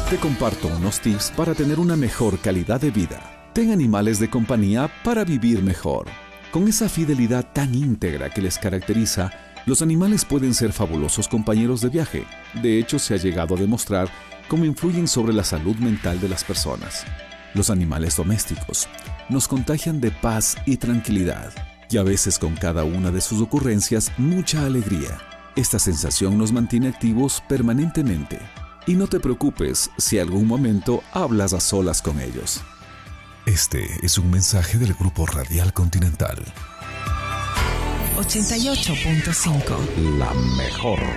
Te comparto unos tips para tener una mejor calidad de vida. Ten animales de compañía para vivir mejor. Con esa fidelidad tan íntegra que les caracteriza, los animales pueden ser fabulosos compañeros de viaje. De hecho, se ha llegado a demostrar cómo influyen sobre la salud mental de las personas. Los animales domésticos nos contagian de paz y tranquilidad, y a veces con cada una de sus ocurrencias mucha alegría. Esta sensación nos mantiene activos permanentemente. Y no te preocupes si algún momento hablas a solas con ellos. Este es un mensaje del Grupo Radial Continental. 88.5. La mejor.